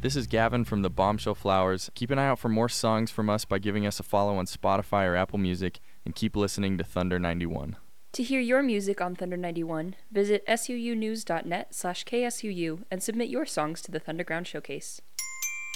This is Gavin from the Bombshell Flowers. Keep an eye out for more songs from us by giving us a follow on Spotify or Apple Music, and keep listening to Thunder 91. To hear your music on Thunder 91, visit suunews.net/ksuu and submit your songs to the Thunderground Showcase.